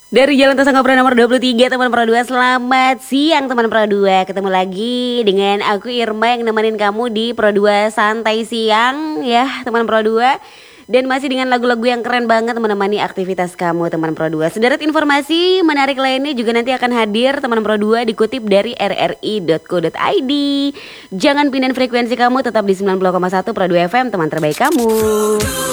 Dari Jalan Tasangkapura nomor 23, teman Pro 2. Selamat siang teman Pro 2. Ketemu lagi dengan aku Irma yang nemenin kamu di Pro 2 Santai Siang ya teman Pro 2. Dan masih dengan lagu-lagu yang keren banget menemani aktivitas kamu teman Pro 2. Sederet informasi menarik lainnya juga nanti akan hadir teman Pro 2 dikutip dari rri.co.id. Jangan pindahin frekuensi kamu, tetap di 90,1 Pro 2 FM, teman terbaik kamu.